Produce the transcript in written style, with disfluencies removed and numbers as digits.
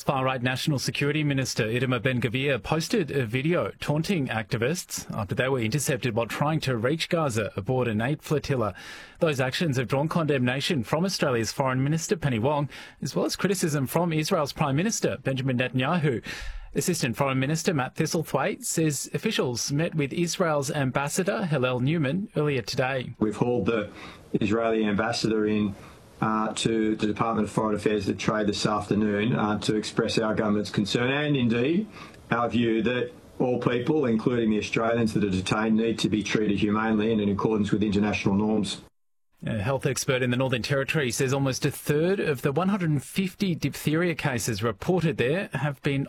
far-right National Security Minister Itamar Ben-Gvir posted a video taunting activists after they were intercepted while trying to reach Gaza aboard an aid flotilla. Those actions have drawn condemnation from Australia's Foreign Minister Penny Wong, as well as criticism from Israel's Prime Minister Benjamin Netanyahu. Assistant Foreign Minister Matt Thistlethwaite says officials met with Israel's Ambassador Hillel Newman earlier today. We've hauled the Israeli ambassador in to the Department of Foreign Affairs and Trade this afternoon to express our government's concern and indeed our view that all people, including the Australians that are detained, need to be treated humanely and in accordance with international norms. A health expert in the Northern Territory says almost a third of the 150 diphtheria cases reported there have been